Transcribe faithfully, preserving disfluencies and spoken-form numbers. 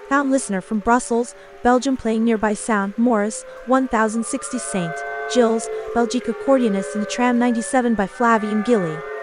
Found listener from Brussels, Belgium playing nearby sound, Morris, one thousand sixty Saint Gilles, Belgique accordionist in the tram ninety-seven by Flavie and Gilly.